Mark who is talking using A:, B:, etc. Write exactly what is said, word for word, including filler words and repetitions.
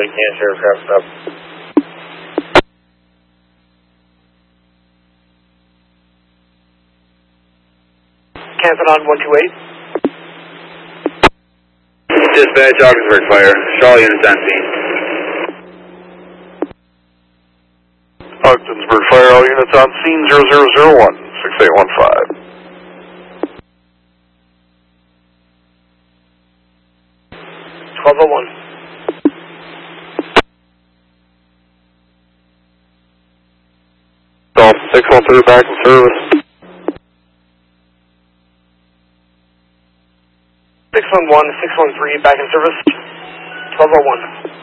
A: cancer aircraft up.
B: Cancel on one two eight.
C: Dispatch, Augsburg Fire. Shaw units on scene.
D: Ogdensburg Fire, all units on scene, zero zero zero one, six eight one five.
B: twelve oh one.
D: Golf six one three back in service.
B: six one one, six one three, back in service. twelve oh one.